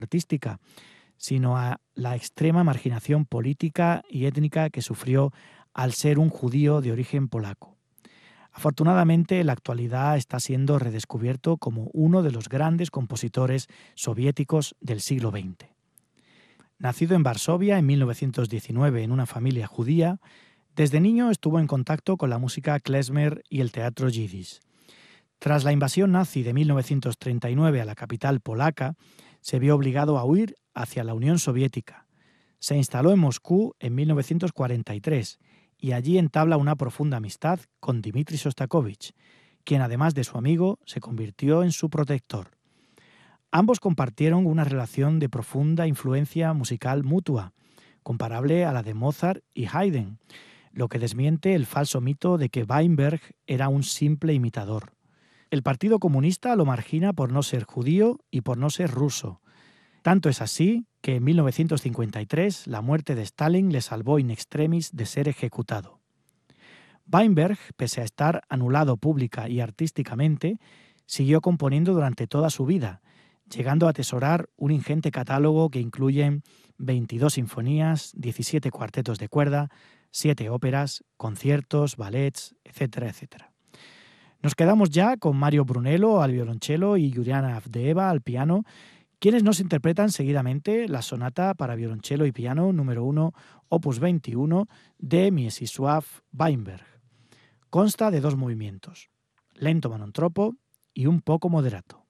artística, sino a la extrema marginación política y étnica que sufrió al ser un judío de origen polaco. Afortunadamente, en la actualidad está siendo redescubierto como uno de los grandes compositores soviéticos del siglo XX. Nacido en Varsovia en 1919 en una familia judía, desde niño estuvo en contacto con la música klezmer y el teatro yiddish. Tras la invasión nazi de 1939 a la capital polaca, se vio obligado a huir hacia la Unión Soviética. Se instaló en Moscú en 1943 y allí entabla una profunda amistad con Dmitri Shostakovich, quien además de su amigo se convirtió en su protector. Ambos compartieron una relación de profunda influencia musical mutua, comparable a la de Mozart y Haydn, lo que desmiente el falso mito de que Weinberg era un simple imitador. El Partido Comunista lo margina por no ser judío y por no ser ruso. Tanto es así que en 1953 la muerte de Stalin le salvó in extremis de ser ejecutado. Weinberg, pese a estar anulado pública y artísticamente, siguió componiendo durante toda su vida, llegando a atesorar un ingente catálogo que incluye 22 sinfonías, 17 cuartetos de cuerda, 7 óperas, conciertos, ballets, etcétera, etcétera. Nos quedamos ya con Mario Brunello al violonchelo y Juliana Avdeeva al piano, quienes nos interpretan seguidamente la sonata para violonchelo y piano número 1, opus 21, de Mieczysław Weinberg. Consta de 2 movimientos, lento manon troppo y un poco moderato.